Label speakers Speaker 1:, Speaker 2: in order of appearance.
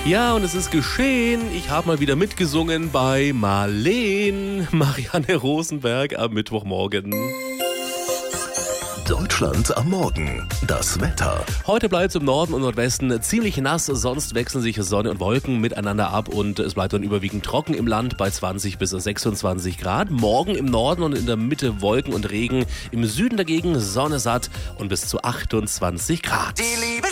Speaker 1: Ja, und es ist geschehen. Ich habe mal wieder mitgesungen bei Marianne Rosenberg am Mittwochmorgen.
Speaker 2: Deutschland am Morgen. Das Wetter.
Speaker 1: Heute bleibt es im Norden und Nordwesten ziemlich nass, sonst wechseln sich Sonne und Wolken miteinander ab und es bleibt dann überwiegend trocken im Land bei 20 bis 26 Grad. Morgen im Norden und in der Mitte Wolken und Regen, im Süden dagegen Sonne satt und bis zu 28 Grad.